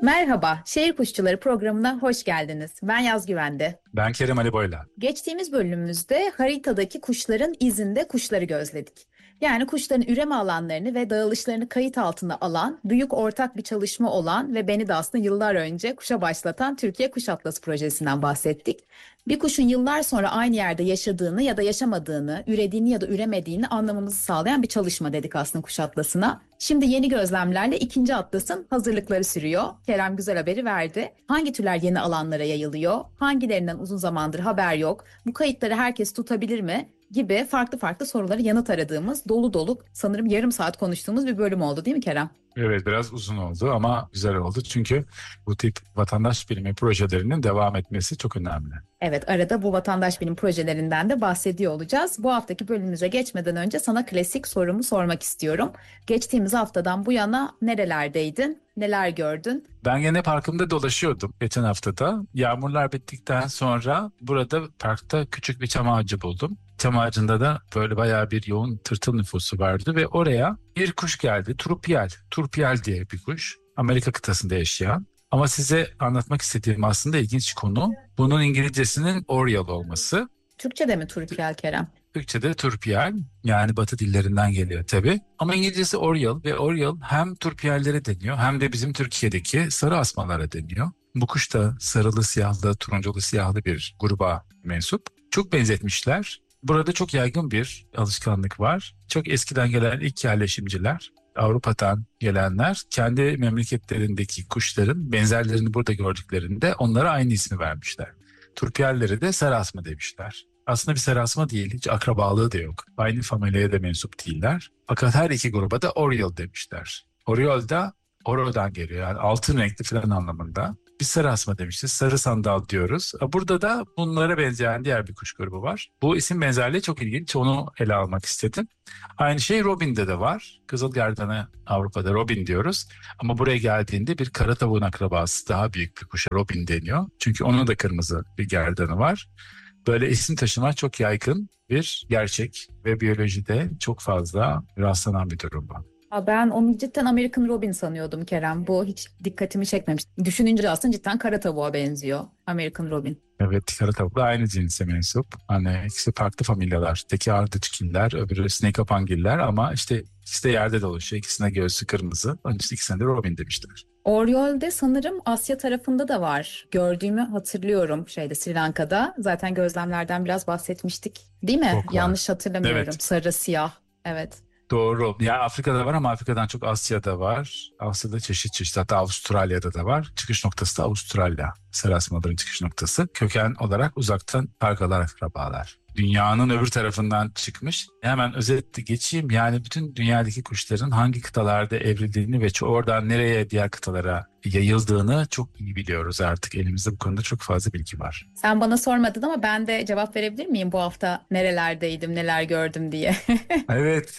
Merhaba, Şehir Kuşçuları programına hoş geldiniz. Ben Yaz Güvende. Ben Kerem Ali Boyla. Geçtiğimiz bölümümüzde haritadaki kuşların izinde kuşları gözledik. Yani kuşların üreme alanlarını ve dağılışlarını kayıt altına alan, büyük ortak bir çalışma olan ve beni de aslında yıllar önce kuşa başlatan Türkiye Kuş Atlası projesinden bahsettik. Bir kuşun yıllar sonra aynı yerde yaşadığını ya da yaşamadığını, ürediğini ya da üremediğini anlamamızı sağlayan bir çalışma dedik aslında Kuş Atlası'na. Şimdi yeni gözlemlerle ikinci atlasın hazırlıkları sürüyor. Kerem güzel haberi verdi. Hangi türler yeni alanlara yayılıyor? Hangilerinden uzun zamandır haber yok? Bu kayıtları herkes tutabilir mi? Gibi farklı farklı soruları yanıt aradığımız, dolu dolu sanırım yarım saat konuştuğumuz bir bölüm oldu değil mi Kerem? Evet, biraz uzun oldu ama güzel oldu. Çünkü bu tip vatandaş bilimi projelerinin devam etmesi çok önemli. Evet, arada bu vatandaş bilim projelerinden de bahsediyor olacağız. Bu haftaki bölümümüze geçmeden önce sana klasik sorumu sormak istiyorum. Geçtiğimiz haftadan bu yana nerelerdeydin, neler gördün? Ben gene parkımda dolaşıyordum geçen haftada. Yağmurlar bittikten sonra burada parkta küçük bir çam ağacı buldum. Çam ağacında da böyle bayağı bir yoğun tırtıl nüfusu vardı ve oraya bir kuş geldi. Turpial. Turpial diye bir kuş. Amerika kıtasında yaşayan. Ama size anlatmak istediğim aslında ilginç konu bunun İngilizcesinin Oriole olması. Türkçe'de mi Turpiyel Kerem? Türkçe'de turpial, yani Batı dillerinden geliyor tabii. Ama İngilizcesi Oriole ve Oriole hem turpiallere deniyor hem de bizim Türkiye'deki sarı asmalara deniyor. Bu kuş da sarılı siyahlı, turunculu siyahlı bir gruba mensup. Çok benzetmişler. Burada çok yaygın bir alışkanlık var. Çok eskiden gelen ilk yerleşimciler, Avrupa'dan gelenler kendi memleketlerindeki kuşların benzerlerini burada gördüklerinde onlara aynı ismi vermişler. Turpiyalleri de sarı asma demişler. Aslında bir serasma değil, hiç akrabalığı da yok. Aynı familyaya da mensup değiller. Fakat her iki gruba da Oriole demişler. Oriole da Oro'dan geliyor, yani altın renkli falan anlamında. Biz serasma demişiz, sarı sandal diyoruz. Burada da bunlara benzeyen diğer bir kuş grubu var. Bu isim benzerliği çok ilginç, onu ele almak istedim. Aynı şey robinde de var. Kızılgerdan'a Avrupa'da robin diyoruz. Ama buraya geldiğinde bir kara tavuğun akrabası, daha büyük bir kuşa robin deniyor. Çünkü onun da kırmızı bir gerdanı var. Böyle isim taşıma çok yaygın bir gerçek ve biyolojide çok fazla rastlanan bir durum bu. Ben onu cidden American Robin sanıyordum Kerem. Bu hiç dikkatimi çekmemiş. Düşününce aslında cidden kara tavuğa benziyor American Robin. Evet, kara tavuk da aynı cinse mensup. Hani ikisi farklı familyalar. Teki ardıçgiller, öbürü snakepangiller ama işte ikisi de yerde dolaşıyor. İkisine göğsü kırmızı. Onun için ikisine de Robin demişler. Oriole'de sanırım Asya tarafında da var. Gördüğümü hatırlıyorum Sri Lanka'da. Zaten gözlemlerden biraz bahsetmiştik. Değil mi? Çok var. Yanlış hatırlamıyorum. Evet. Sarı siyah. Evet. Doğru. Ya Afrika'da var ama Afrika'dan çok Asya'da var. Asya'da çeşit çeşit, hatta Avustralya'da da var. Çıkış noktası da Avustralya. Serasmaların çıkış noktası. Köken olarak uzaktan kargalar, akrabalar. Dünyanın öbür tarafından çıkmış. Hemen özet geçeyim. Yani bütün dünyadaki kuşların hangi kıtalarda evrildiğini ve oradan nereye, diğer kıtalara yayıldığını çok iyi biliyoruz artık. Elimizde bu konuda çok fazla bilgi var. Sen bana sormadın ama ben de cevap verebilir miyim bu hafta nerelerdeydim, neler gördüm diye? Evet.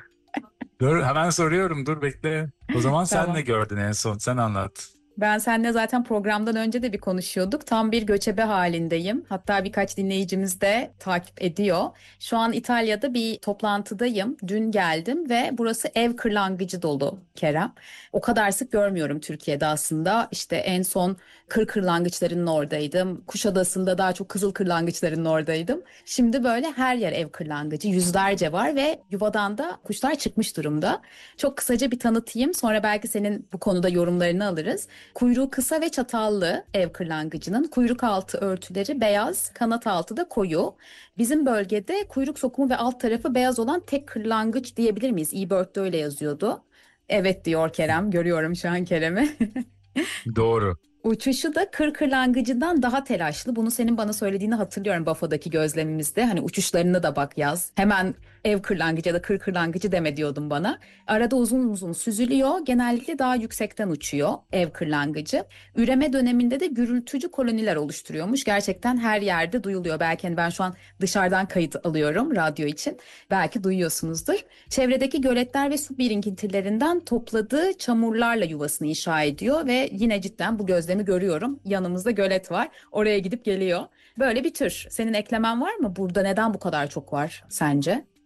Dur, hemen soruyorum. Dur, bekle. O zaman sen ne Tamam. gördün en son? Sen anlat. Ben seninle zaten programdan önce de bir konuşuyorduk. Tam bir göçebe halindeyim. Hatta birkaç dinleyicimiz de takip ediyor. Şu an İtalya'da bir toplantıdayım. Dün geldim ve burası ev kırlangıcı dolu Kerem. O kadar sık görmüyorum Türkiye'de aslında. İşte en son kır kırlangıçlarının oradaydım. Kuşadası'nda daha çok kızıl kırlangıçlarının oradaydım. Şimdi böyle her yer ev kırlangıcı. Yüzlerce var ve yuvadan da kuşlar çıkmış durumda. Çok kısaca bir tanıtayım. Sonra belki senin bu konuda yorumlarını alırız. Kuyruğu kısa ve çatallı ev kırlangıcının kuyruk altı örtüleri beyaz, kanat altı da koyu. Bizim bölgede kuyruk sokumu ve alt tarafı beyaz olan tek kırlangıç diyebilir miyiz? eBird'de öyle yazıyordu. Evet diyor Kerem. Görüyorum şu an Kerem'i. Doğru. Uçuşu da kır kırlangıcından daha telaşlı. Bunu senin bana söylediğini hatırlıyorum Bafo'daki gözlemimizde. Hani uçuşlarına da bak yaz. Hemen ev kırlangıcı ya da kır kırlangıcı deme diyordun bana. Arada uzun uzun süzülüyor. Genellikle daha yüksekten uçuyor ev kırlangıcı. Üreme döneminde de gürültücü koloniler oluşturuyormuş. Gerçekten her yerde duyuluyor. Belki hani ben şu an dışarıdan kayıt alıyorum radyo için. Belki duyuyorsunuzdur. Çevredeki göletler ve su birikintilerinden topladığı çamurlarla yuvasını inşa ediyor ve yine cidden bu gözlemi görüyorum. Yanımızda gölet var. Oraya gidip geliyor. Böyle bir tür. Senin eklemen var mı? Burada neden bu kadar çok var sence?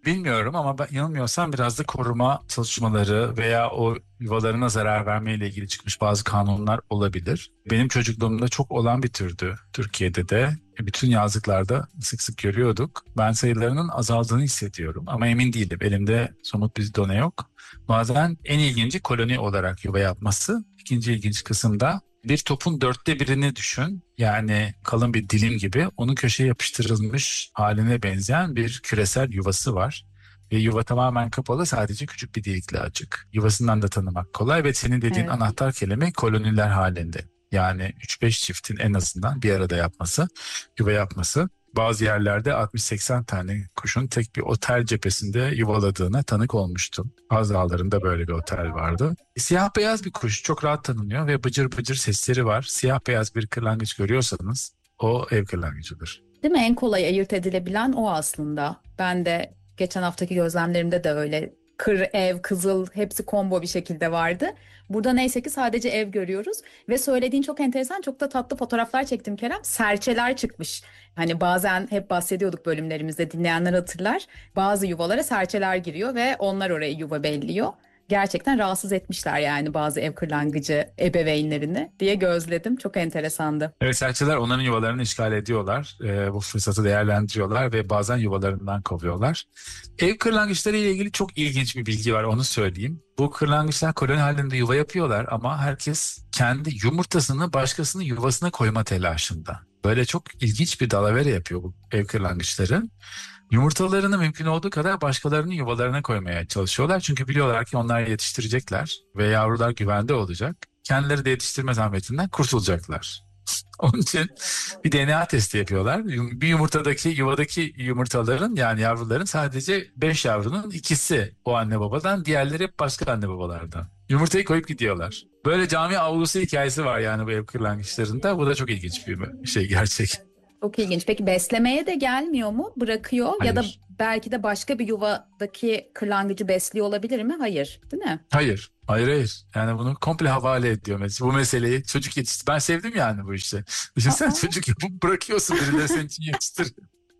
Bilmiyorum ama ben yanılmıyorsam biraz da koruma çalışmaları veya o yuvalarına zarar vermeyle ilgili çıkmış bazı kanunlar olabilir. Benim çocukluğumda çok olan bir türdü Türkiye'de de. Bütün yazlıklarda sık sık görüyorduk. Ben sayılarının azaldığını hissediyorum ama emin değilim. Elimde somut bir done yok. Bazen en ilginci koloni olarak yuva yapması. İkinci ilginç kısımda bir topun 1/4'ünü düşün. Yani kalın bir dilim gibi onun köşeye yapıştırılmış haline benzeyen bir küresel yuvası var. Ve yuva tamamen kapalı, sadece küçük bir delikle açık. Yuvasından da tanımak kolay ve senin dediğin Evet. anahtar kelime koloniler halinde. Yani 3-5 çiftin en azından bir arada yapması, yuva yapması. Bazı yerlerde 60-80 tane kuşun tek bir otel cephesinde yuvaladığına tanık olmuştum. Kaz Dağları'nda böyle bir otel vardı. Siyah beyaz bir kuş, çok rahat tanınıyor ve bıcır bıcır sesleri var. Siyah beyaz bir kırlangıç görüyorsanız o ev kırlangıcıdır. Değil mi? En kolay ayırt edilebilen o aslında. Ben de geçen haftaki gözlemlerimde de öyle. Kır, ev, kızıl hepsi combo bir şekilde vardı. Burada neyse ki sadece ev görüyoruz. Ve söylediğin çok enteresan, çok da tatlı fotoğraflar çektim Kerem. Serçeler çıkmış. Hani bazen hep bahsediyorduk bölümlerimizde, dinleyenler hatırlar. Bazı yuvalara serçeler giriyor ve onlar oraya yuva belliyor. Gerçekten rahatsız etmişler yani bazı ev kırlangıcı ebeveynlerini diye gözledim. Çok enteresandı. Evet, serçeler onların yuvalarını işgal ediyorlar. Bu fırsatı değerlendiriyorlar ve bazen yuvalarından kovuyorlar. Ev kırlangıçları ile ilgili çok ilginç bir bilgi var, onu söyleyeyim. Bu kırlangıçlar koloni halinde yuva yapıyorlar ama herkes kendi yumurtasını başkasının yuvasına koyma telaşında. Böyle çok ilginç bir dalavere yapıyor bu ev kırlangıçları. Yumurtalarını mümkün olduğu kadar başkalarının yuvalarına koymaya çalışıyorlar. Çünkü biliyorlar ki onlar yetiştirecekler ve yavrular güvende olacak. Kendileri de yetiştirme zahmetinden kurtulacaklar. Onun için bir DNA testi yapıyorlar. Bir yuvadaki yumurtaların, yani yavruların sadece 5 yavrunun ikisi o anne babadan, diğerleri hep başka anne babalardan. Yumurtayı koyup gidiyorlar. Böyle cami avlusu hikayesi var yani bu ev kırlangıçlarında. Bu da çok ilginç bir şey, gerçek. Çok ilginç. Peki beslemeye de gelmiyor mu? Bırakıyor ya da Hayır. belki de başka bir yuvadaki kırlangıcı besliyor olabilir mi? Hayır, değil mi? Hayır. Hayır, hayır. Yani bunu komple havale ediyor mesela. Bu meseleyi çocuk yetiştir. Ben sevdim yani bu işte. Düşünsene, Aa, çocuk yapıp bırakıyorsun, birileri senin için yetiştir.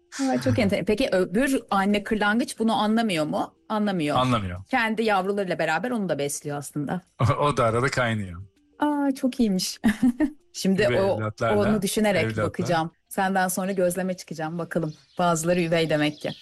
çok enteresan. Peki öbür anne kırlangıç bunu anlamıyor mu? Anlamıyor. Anlamıyor. Kendi yavrularıyla beraber onu da besliyor aslında. O da arada kaynıyor. Aa, çok iyiymiş. Şimdi Üvey onu evlatlarla, düşünerek evlatla. bakacağım. Senden sonra gözleme çıkacağım bakalım. Bazıları üvey demek ki.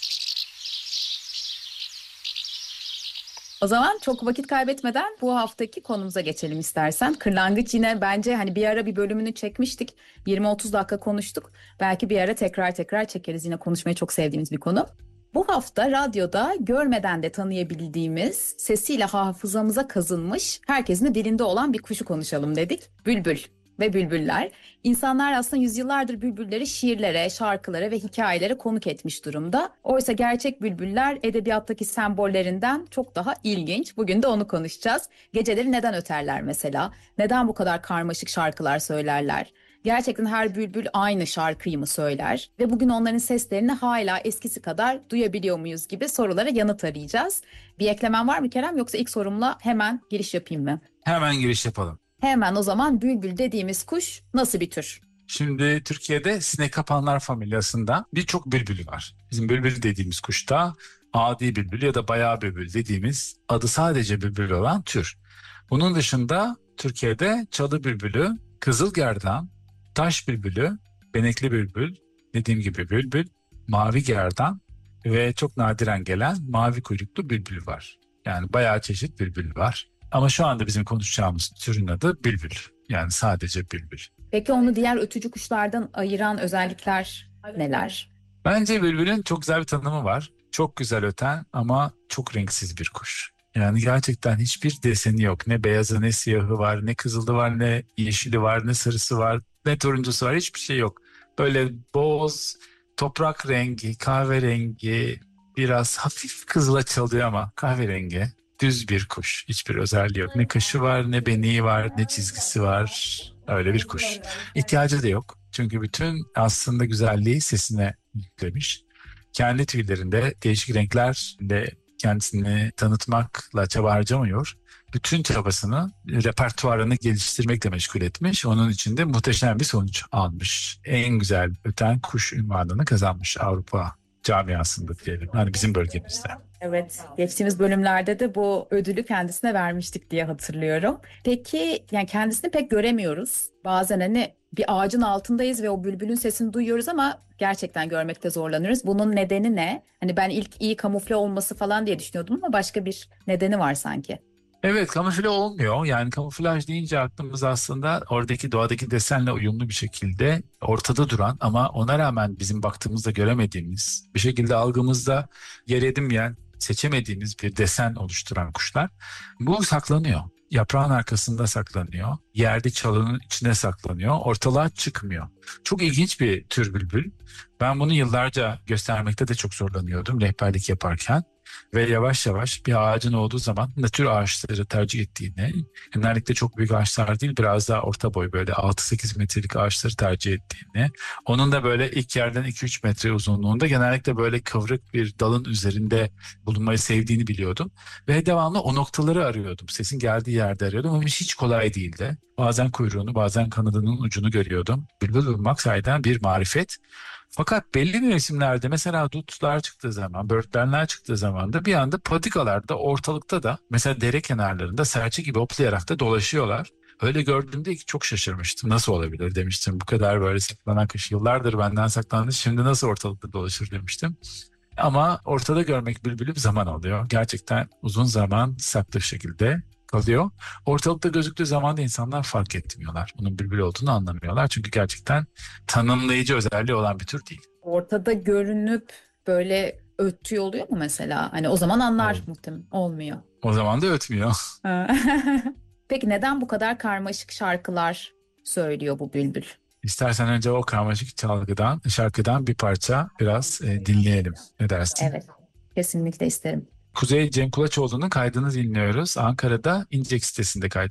O zaman çok vakit kaybetmeden bu haftaki konumuza geçelim istersen. Kırlangıç yine bence hani bir ara bir bölümünü çekmiştik. 20-30 dakika konuştuk. Belki bir ara tekrar çekeriz. Yine konuşmayı çok sevdiğimiz bir konu. Bu hafta radyoda görmeden de tanıyabildiğimiz, sesiyle hafızamıza kazınmış, herkesin de dilinde olan bir kuşu konuşalım dedik. Bülbül ve bülbüller. İnsanlar aslında yüzyıllardır bülbülleri şiirlere, şarkılara ve hikayelere konuk etmiş durumda. Oysa gerçek bülbüller edebiyattaki sembollerinden çok daha ilginç. Bugün de onu konuşacağız. Geceleri neden öterler mesela? Neden bu kadar karmaşık şarkılar söylerler? Gerçekten her bülbül aynı şarkıyı mı söyler? Ve bugün onların seslerini hala eskisi kadar duyabiliyor muyuz gibi sorulara yanıt arayacağız. Bir eklemen var mı Kerem, yoksa ilk sorumla hemen giriş yapayım mı? Hemen giriş yapalım. Hemen o zaman, bülbül dediğimiz kuş nasıl bir tür? Şimdi Türkiye'de sinek kapanlar familyasında birçok bülbül var. Bizim bülbül dediğimiz kuşta adi bülbül ya da bayağı bülbül dediğimiz adı sadece bülbül olan tür. Bunun dışında Türkiye'de çalı bülbülü, kızılgerdan, taş bülbülü, benekli bülbül, dediğim gibi bülbül, mavi gerdan ve çok nadiren gelen mavi kuyruklu bülbül var. Yani bayağı çeşit bülbül var. Ama şu anda bizim konuşacağımız türün adı bülbül. Yani sadece bülbül. Peki onu diğer ötücü kuşlardan ayıran özellikler neler? Bence bülbülün çok güzel bir tanımı var. Çok güzel öten ama çok renksiz bir kuş. Yani gerçekten hiçbir deseni yok. Ne beyazı ne siyahı var, ne kızılı var, ne yeşili var, ne sarısı var, ne turuncusu var. Hiçbir şey yok. Böyle boz, toprak rengi, kahverengi, biraz hafif kızıla çalıyor ama kahverengi. Düz bir kuş. Hiçbir özelliği yok. Ne kaşı var, ne beniği var, ne çizgisi var. Öyle bir kuş. İhtiyacı da yok. Çünkü bütün aslında güzelliği sesine yüklemiş. Kendi tüylerinde değişik renklerle kendisini tanıtmakla çaba harcamıyor. Bütün çabasını repertuarını geliştirmekle meşgul etmiş. Onun için de muhteşem bir sonuç almış. En güzel öten kuş unvanını kazanmış Avrupa camiasında diyelim. Hani bizim bölgemizde. Evet, geçtiğimiz bölümlerde de bu ödülü kendisine vermiştik diye hatırlıyorum. Peki yani kendisini pek göremiyoruz. Bazen hani bir ağacın altındayız ve o bülbülün sesini duyuyoruz ama gerçekten görmekte zorlanıyoruz. Bunun nedeni ne? Hani ben ilk iyi kamufle olması falan diye düşünüyordum ama başka bir nedeni var sanki. Evet, kamufle olmuyor. Yani kamuflaj deyince aklımız aslında oradaki doğadaki desenle uyumlu bir şekilde ortada duran ama ona rağmen bizim baktığımızda göremediğimiz, bir şekilde algımızda yer edinmeyen, seçemediğimiz bir desen oluşturan kuşlar. Bu saklanıyor. Yaprağın arkasında saklanıyor. Yerde çalının içine saklanıyor. Ortalığa çıkmıyor. Çok ilginç bir tür bülbül. Ben bunu yıllarca göstermekte de çok zorlanıyordum rehberlik yaparken. Ve yavaş yavaş bir ağacın olduğu zaman ne tür ağaçları tercih ettiğini, genellikle çok büyük ağaçlar değil biraz daha orta boy böyle 6-8 metrelik ağaçları tercih ettiğini, onun da böyle ilk yerden 2-3 metre uzunluğunda genellikle böyle kıvrık bir dalın üzerinde bulunmayı sevdiğini biliyordum. Ve devamlı o noktaları arıyordum. Sesin geldiği yerde arıyordum ama hiç kolay değildi. Bazen kuyruğunu bazen kanadının ucunu görüyordum. Bülbül bulmak sahiden bir marifet. Fakat belli mevsimlerde mesela dutlar çıktığı zaman, böğürtlenler çıktığı zaman da bir anda patikalarda ortalıkta da mesela dere kenarlarında serçe gibi hoplayarak da dolaşıyorlar. Öyle gördüğümde ilk çok şaşırmıştım. Nasıl olabilir demiştim. Bu kadar böyle saklanan kuş yıllardır benden saklandı. Şimdi nasıl ortalıkta dolaşır demiştim. Ama ortada görmek bülbülü bir zaman alıyor. Gerçekten uzun zaman saklı şekilde kalıyor. Ortalıkta gözüktüğü zaman da insanlar fark etmiyorlar. Bunun bülbül olduğunu anlamıyorlar. Çünkü gerçekten tanımlayıcı özelliği olan bir tür değil. Ortada görünüp böyle öttüğü oluyor mu mesela? Hani o zaman anlar Ol- muhtemelen olmuyor. O zaman da ötmüyor. Ha. Peki neden bu kadar karmaşık şarkılar söylüyor bu bülbül? İstersen önce o karmaşık şarkıdan bir parça biraz dinleyelim. Ne dersin? Evet, kesinlikle isterim. Kuzey Cem Kulaçoğlu'nun kaydını dinliyoruz. Ankara'da İncek sitesinde